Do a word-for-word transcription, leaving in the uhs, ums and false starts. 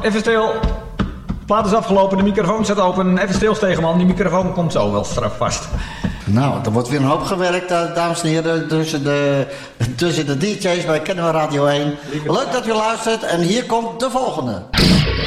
even stil. Plaat is afgelopen, de microfoon staat open. Even stil, Stegeman, die microfoon komt zo wel straf vast. Nou, er wordt weer een hoop gewerkt, dames en heren, tussen de, tussen de D J's bij Kennemer Radio één. Leuk dat u luistert en hier komt de volgende.